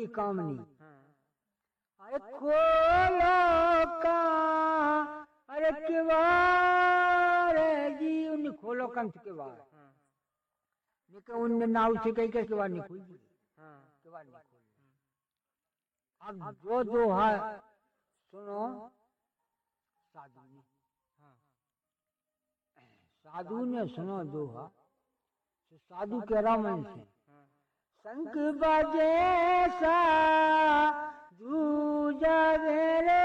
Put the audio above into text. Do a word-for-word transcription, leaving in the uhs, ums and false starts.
मेरी कामनी। अरे खोलो का अरे किवाड़ जी उन खोलो कंठ के बार निके उन नाव से कई के किवाड़ नहीं खुल जी किवाड़ नहीं खुल। अब जो दोहा सुनो साधु ने साधु ने सुनो दोहा साधु के रामन से शंख बजे सा जूझ मेरे